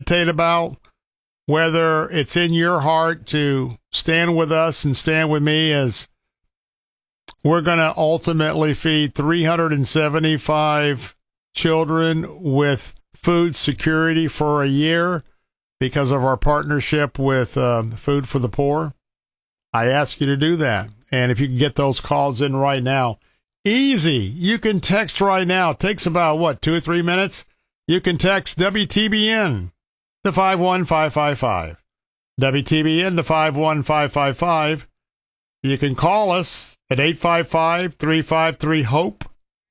hesitate about, whether it's in your heart to stand with us and stand with me, as we're going to ultimately feed 375 children with food security for a year because of our partnership with Food for the Poor. I ask you to do that. And if you can get those calls in right now, easy. You can text right now. It takes about, 2 or 3 minutes? You can text WTBN to 51555. WTBN to 51555. You can call us at 855-353-HOPE.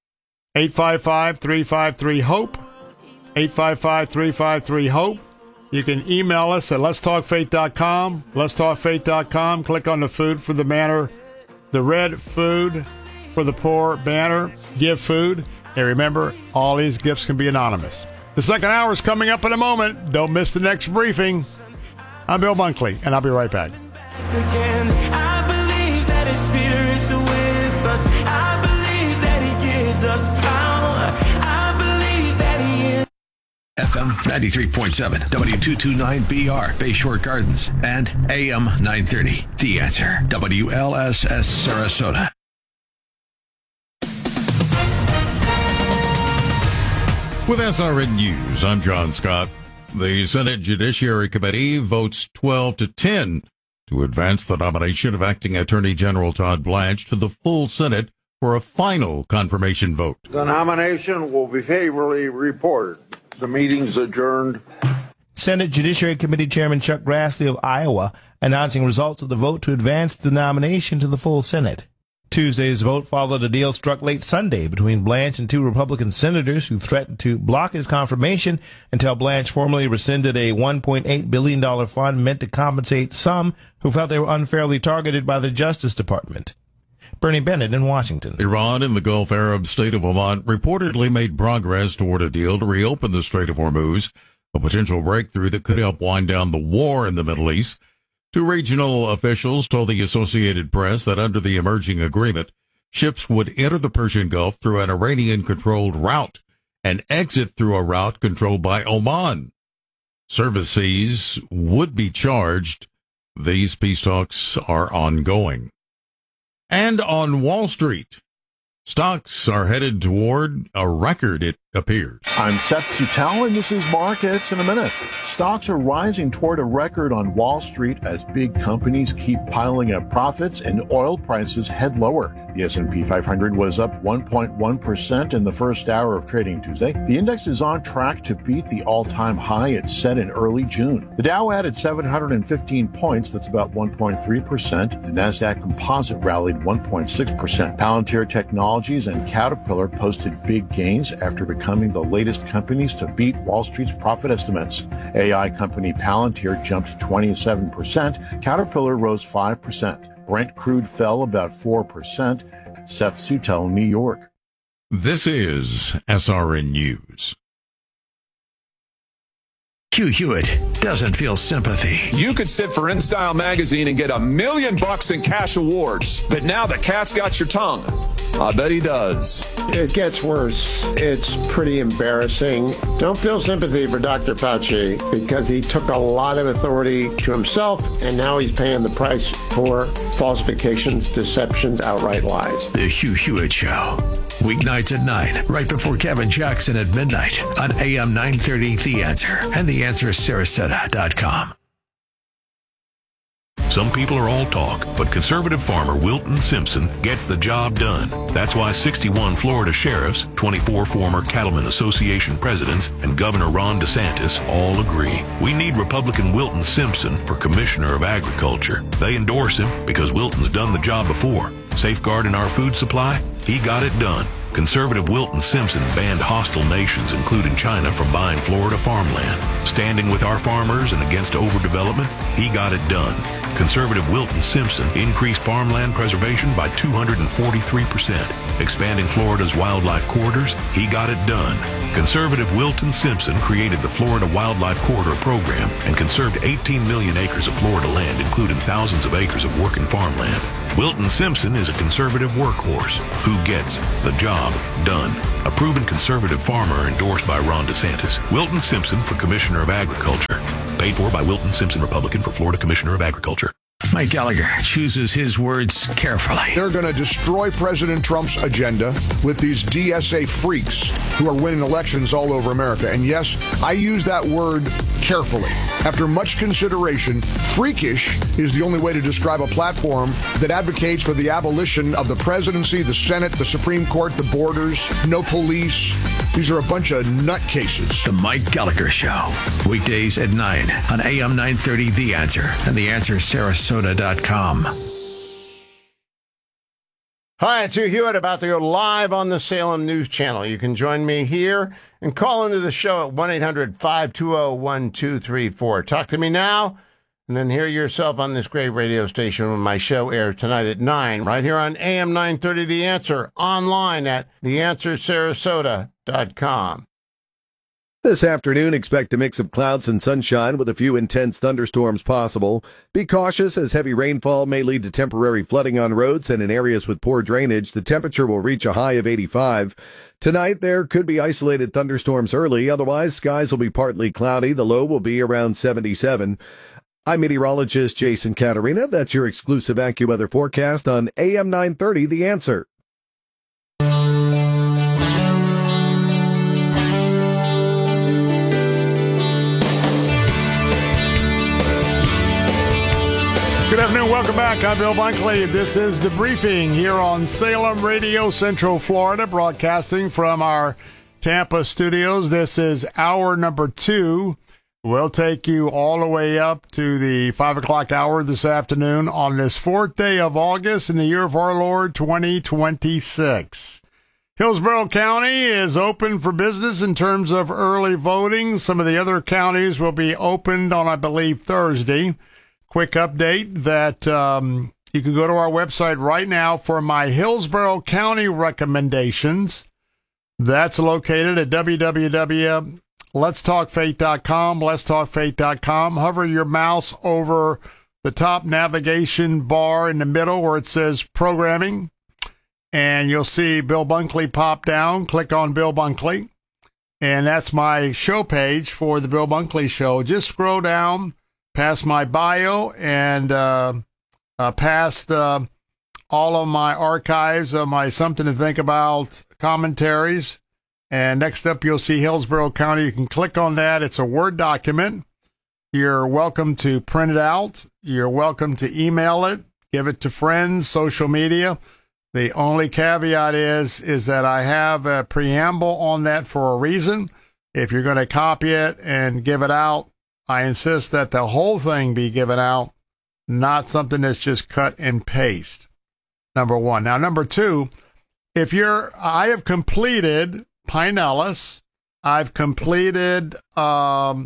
855-353-HOPE. 855-353-HOPE. You can email us at letstalkfaith.com. Letstalkfaith.com. Click on the Food for the Banner, the red Food for the Poor banner. Give food. And remember, all these gifts can be anonymous. The second hour is coming up in a moment. Don't miss the next briefing. I'm Bill Bunkley, and I'll be right back. Again, I believe that His Spirit's with us. I believe that He gives us power. I believe that He is. FM 93.7, W229BR, Bayshore Gardens, and AM 930. The Answer, WLSS Sarasota. With SRN News, I'm John Scott. The Senate Judiciary Committee votes 12-10 to advance the nomination of Acting Attorney General Todd Blanche to the full Senate for a final confirmation vote. The nomination will be favorably reported. The meeting's adjourned. Senate Judiciary Committee Chairman Chuck Grassley of Iowa announcing results of the vote to advance the nomination to the full Senate. Tuesday's vote followed a deal struck late Sunday between Blanche and 2 Republican senators who threatened to block his confirmation until Blanche formally rescinded a $1.8 billion fund meant to compensate some who felt they were unfairly targeted by the Justice Department. Bernie Bennett in Washington. Iran and the Gulf Arab state of Oman reportedly made progress toward a deal to reopen the Strait of Hormuz, a potential breakthrough that could help wind down the war in the Middle East. 2 regional officials told the Associated Press that under the emerging agreement, ships would enter the Persian Gulf through an Iranian-controlled route and exit through a route controlled by Oman. Service fees would be charged. These peace talks are ongoing. And on Wall Street, stocks are headed toward a record, it appears. I'm Seth Sutell, and this is Markets in a Minute. Stocks are rising toward a record on Wall Street as big companies keep piling up profits and oil prices head lower. The S&P 500 was up 1.1% in the first hour of trading Tuesday. The index is on track to beat the all-time high it set in early June. The Dow added 715 points, that's about 1.3%. The Nasdaq Composite rallied 1.6%. Palantir Technologies and Caterpillar posted big gains after becoming the latest companies to beat Wall Street's profit estimates. AI company Palantir jumped 27%. Caterpillar rose 5%. Brent crude fell about 4%. Seth Sutell, New York. This is SRN News. Hugh Hewitt doesn't feel sympathy. You could sit for InStyle magazine and get $1 million in cash awards, but now the cat's got your tongue. I bet he does. It gets worse. It's pretty embarrassing. Don't feel sympathy for Dr. Fauci because he took a lot of authority to himself, and now he's paying the price for falsifications, deceptions, outright lies. The Hugh Hewitt Show. Weeknights at 9, right before Kevin Jackson at midnight on AM 930 The Answer and TheAnswerSarasota.com. Some people are all talk, but conservative farmer Wilton Simpson gets the job done. That's why 61 Florida sheriffs, 24 former Cattlemen Association presidents, and Governor Ron DeSantis all agree. We need Republican Wilton Simpson for Commissioner of Agriculture. They endorse him because Wilton's done the job before. Safeguarding our food supply? He got it done. Conservative Wilton Simpson banned hostile nations, including China, from buying Florida farmland. Standing with our farmers and against overdevelopment? He got it done. Conservative Wilton Simpson increased farmland preservation by 243%. Expanding Florida's wildlife corridors? He got it done. Conservative Wilton Simpson created the Florida Wildlife Corridor Program and conserved 18 million acres of Florida land, including thousands of acres of working farmland. Wilton Simpson is a conservative workhorse who gets the job done. A proven conservative farmer endorsed by Ron DeSantis. Wilton Simpson for Commissioner of Agriculture. Paid for by Wilton Simpson, Republican, for Florida Commissioner of Agriculture. Mike Gallagher chooses his words carefully. They're going to destroy President Trump's agenda with these DSA freaks who are winning elections all over America. And yes, I use that word carefully. After much consideration, freakish is the only way to describe a platform that advocates for the abolition of the presidency, the Senate, the Supreme Court, the borders, no police. These are a bunch of nutcases. The Mike Gallagher Show. Weekdays at 9 on AM 930 The Answer and TheAnswerSarasota.com. Hi, it's Hugh Hewitt, about to go live on the Salem News Channel. You can join me here and call into the show at 1-800-520-1234. Talk to me now, and then hear yourself on this great radio station when my show airs tonight at 9, right here on AM 930 The Answer, online at TheAnswerSarasota.com. This afternoon, expect a mix of clouds and sunshine with a few intense thunderstorms possible. Be cautious as heavy rainfall may lead to temporary flooding on roads, and in areas with poor drainage, the temperature will reach a high of 85. Tonight, there could be isolated thunderstorms early. Otherwise, skies will be partly cloudy. The low will be around 77. I'm meteorologist Jason Caterina. That's your exclusive AccuWeather forecast on AM 930 The Answer. Good afternoon. Welcome back. I'm Bill Bunkley. This is The Briefing here on Salem Radio, Central Florida, broadcasting from our Tampa studios. This is hour number 2. We'll take you all the way up to the 5 o'clock hour this afternoon on this 4th day of August in the year of our Lord, 2026. Hillsborough County is open for business in terms of early voting. Some of the other counties will be opened on, I believe, Thursday. Quick update that you can go to our website right now for my Hillsborough County recommendations. That's located at www.letstalkfaith.com, letstalkfaith.com. Hover your mouse over the top navigation bar in the middle where it says programming, and you'll see Bill Bunkley pop down. Click on Bill Bunkley, and that's my show page for the Bill Bunkley Show. Just scroll down past my bio and past all of my archives of my Something to Think About commentaries. And next up, you'll see Hillsborough County. You can click on that. It's a Word document. You're welcome to print it out. You're welcome to email it, give it to friends, social media. The only caveat is that I have a preamble on that for a reason. If you're going to copy it and give it out, I insist that the whole thing be given out, not something that's just cut and paste. Number one. Now, number two, I have completed Pinellas. I've completed a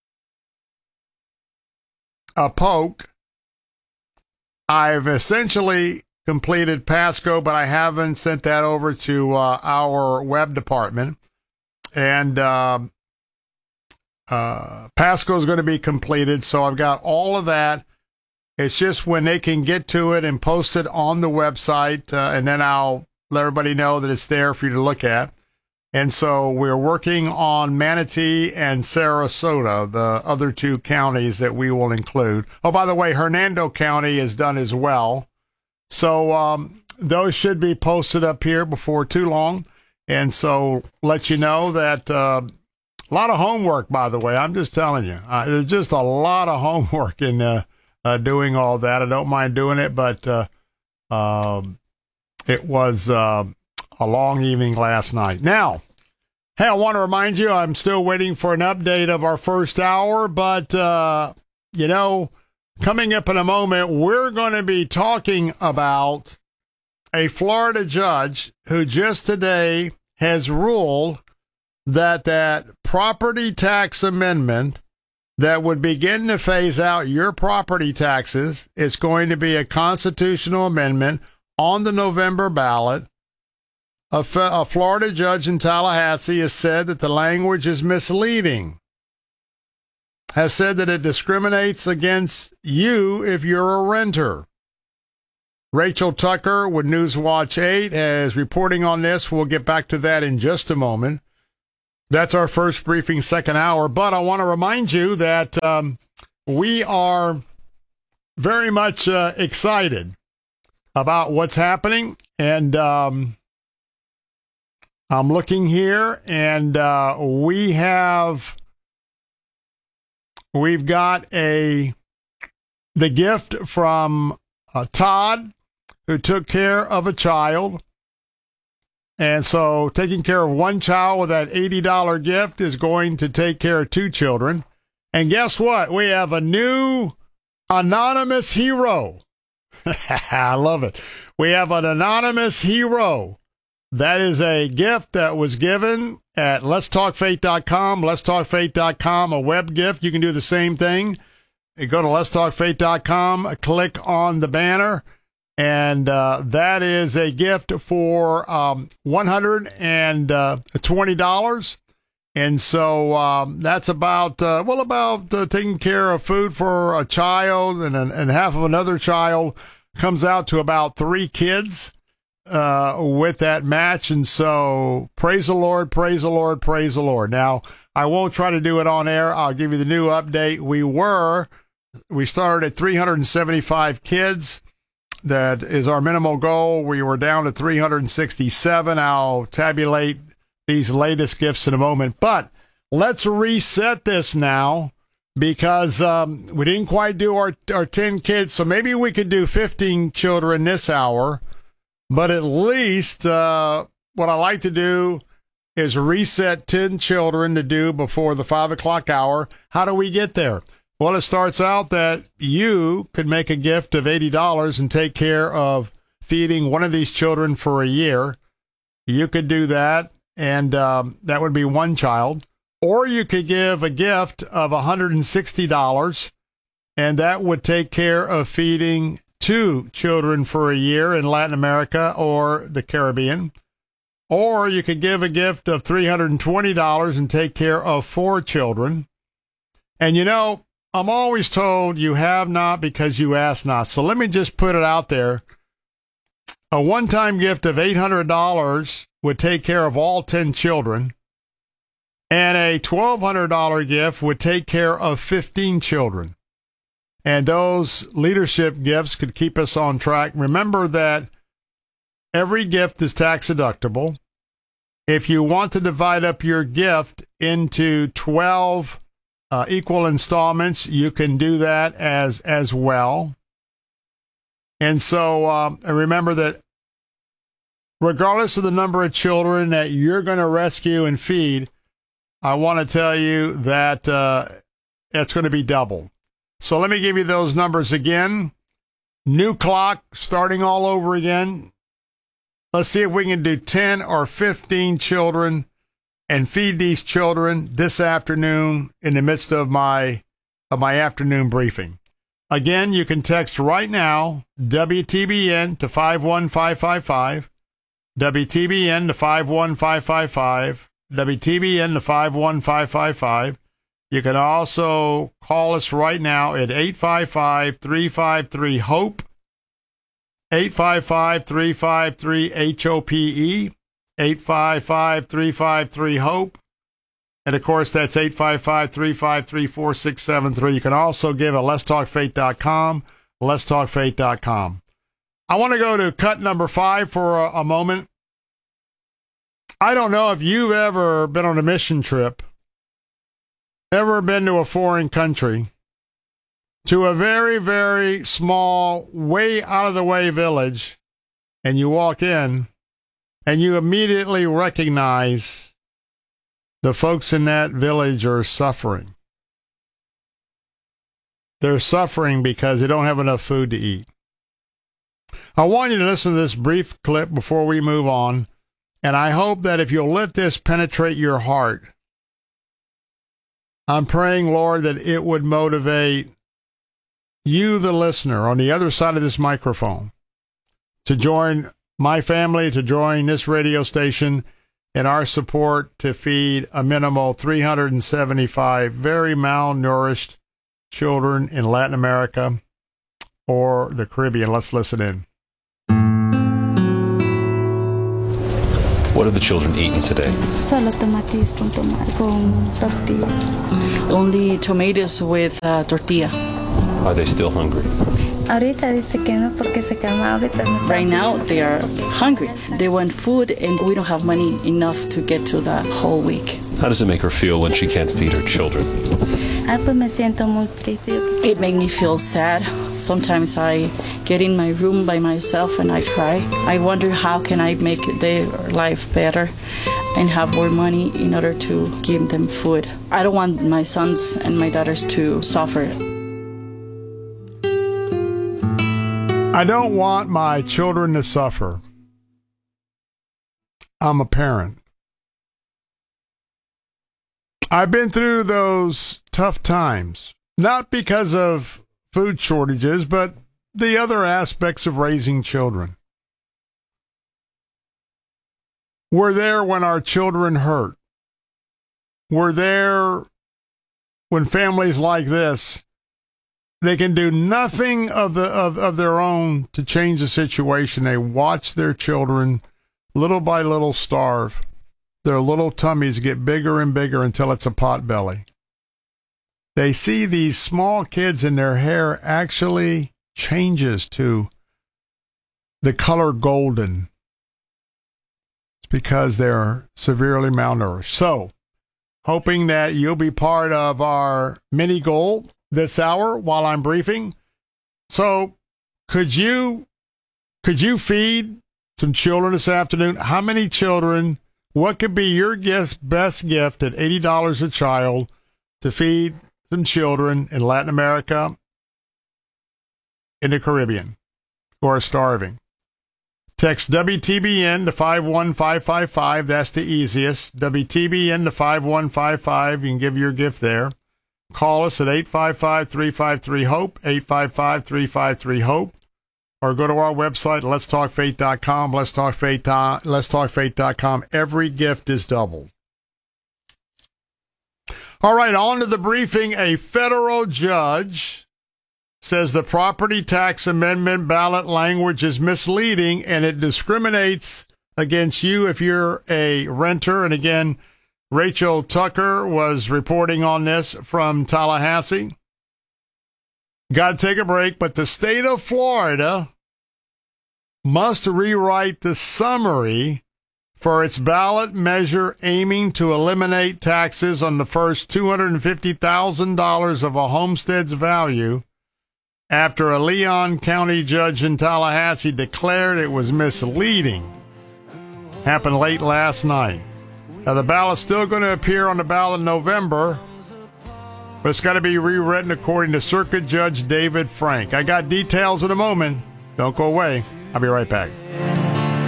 Polk. I've essentially completed Pasco, but I haven't sent that over to our web department. And Pasco is going to be completed, so I've got all of that. It's just when they can get to it and post it on the website, and then I'll let everybody know that it's there for you to look at. And so we're working on Manatee and Sarasota, the other two counties that we will include. Oh, by the way, Hernando County is done as well. So those should be posted up here before too long. And so let you know that a lot of homework, by the way. I'm just telling you. There's just a lot of homework in doing all that. I don't mind doing it, but it was a long evening last night. Now, hey, I want to remind you, I'm still waiting for an update of our first hour, but, coming up in a moment, we're going to be talking about a Florida judge who just today has ruled that property tax amendment that would begin to phase out your property taxes is going to be a constitutional amendment on the November ballot. A Florida judge in Tallahassee has said that the language is misleading, has said that it discriminates against you if you're a renter. Rachel Tucker with Newswatch 8 is reporting on this. We'll get back to that in just a moment. That's our first briefing, second hour. But I want to remind you that we are very much excited about what's happening. And I'm looking here, and we've got the gift from Todd, who took care of a child. And so taking care of one child with that $80 gift is going to take care of 2 children. And guess what? We have a new anonymous hero. I love it. We have an anonymous hero. That is a gift that was given at letstalkfaith.com. Letstalkfaith.com, a web gift. You can do the same thing. You go to letstalkfaith.com, click on the banner, and that is a gift for $120. And so that's about taking care of food for a child and half of another child comes out to about 3 kids with that match. And so praise the Lord, praise the Lord, praise the Lord. Now, I won't try to do it on air. I'll give you the new update. We started at 375 kids. That is our minimal goal. We were down to 367. I'll tabulate these latest gifts in a moment. But let's reset this now because we didn't quite do our 10 kids. So maybe we could do 15 children this hour. But at least what I like to do is reset 10 children to do before the 5 o'clock hour. How do we get there? Well, it starts out that you could make a gift of $80 and take care of feeding one of these children for a year. You could do that, and that would be one child. Or you could give a gift of $160, and that would take care of feeding 2 children for a year in Latin America or the Caribbean. Or you could give a gift of $320 and take care of 4 children. And you know, I'm always told you have not because you ask not. So let me just put it out there. A one-time gift of $800 would take care of all 10 children. And a $1,200 gift would take care of 15 children. And those leadership gifts could keep us on track. Remember that every gift is tax deductible. If you want to divide up your gift into 12 equal installments, you can do that as well. And so remember that regardless of the number of children that you're going to rescue and feed, I want to tell you that it's going to be doubled. So let me give you those numbers again. New clock, starting all over again. Let's see if we can do 10 or 15 children and feed these children this afternoon in the midst of my afternoon briefing. Again, you can text right now, WTBN to 51555, WTBN to 51555, WTBN to 51555. You can also call us right now at 855-353-HOPE, 855-353-HOPE, 855-353-HOPE. And, of course, that's 855-353-4673. You can also give at letstalkfaith.com, letstalkfaith.com. I want to go to cut number 5 for a moment. I don't know if you've ever been on a mission trip, ever been to a foreign country, to a very, very small, way out of the way village, and you walk in, and you immediately recognize the folks in that village are suffering. They're suffering because they don't have enough food to eat. I want you to listen to this brief clip before we move on, and I hope that if you'll let this penetrate your heart, I'm praying, Lord, that it would motivate you, the listener, on the other side of this microphone, to join my family, to join this radio station in our support to feed a minimal 375 very malnourished children in Latin America or the Caribbean. Let's listen in. What are the children eating today? Solo tomates con tortilla. Only tomatoes with tortilla. Are they still hungry? Ahorita dice que no porque se calma. Right now they are hungry. They want food and we don't have money enough to get to the whole week. How does it make her feel when she can't feed her children? Pues me siento muy triste. It makes me feel sad. Sometimes I get in my room by myself and I cry. I wonder how can I make their life better and have more money in order to give them food. I don't want my sons and my daughters to suffer. I don't want my children to suffer. I'm a parent. I've been through those tough times, not because of food shortages, but the other aspects of raising children. We're there when our children hurt. We're there when families like this, they can do nothing of their own to change the situation. They watch their children little by little starve. Their little tummies get bigger and bigger until it's a pot belly. They see these small kids and their hair actually changes to the color golden. It's because they're severely malnourished. So, hoping that you'll be part of our mini goal this hour while I'm briefing. So, could you feed some children this afternoon? How many children? What could be your best gift at $80 a child to feed some children in Latin America, in the Caribbean, who are starving? Text WTBN to 51555. That's the easiest. WTBN to 51555. You can give your gift there. Call us at 855-353-HOPE, 855-353-HOPE. Or go to our website, letstalkfaith.com, letstalkfaith.com. Every gift is doubled. All right, on to the briefing. A federal judge says the property tax amendment ballot language is misleading and it discriminates against you if you're a renter. And again, Rachel Tucker was reporting on this from Tallahassee. Got to take a break, but the state of Florida must rewrite the summary for its ballot measure aiming to eliminate taxes on the first $250,000 of a homestead's value after a Leon County judge in Tallahassee declared it was misleading. Happened late last night. Now, the ballot's still going to appear on the ballot in November, but it's got to be rewritten according to Circuit Judge David Frank. I got details in a moment. Don't go away. I'll be right back.